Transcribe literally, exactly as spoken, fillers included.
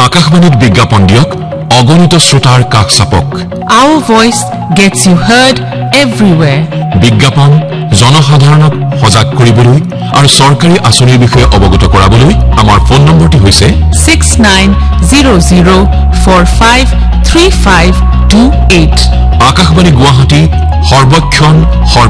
আকাশবাণীত বিজ্ঞাপন দিয়ক অগণিত শ্ৰোতাৰ কাষ চাপক Our voice gets you heard everywhere. বিজ্ঞাপন জনসাধাৰণক সজাগ কৰিবলৈ আৰু চৰকাৰী আঁচনিৰ বিষয়ে অৱগত কৰাবলৈ আমাৰ ফোন নম্বৰটি হৈছে six nine zero zero four five three five two eight. Akashvani Guwahati সৰ্বক্ষণ সৰ্ব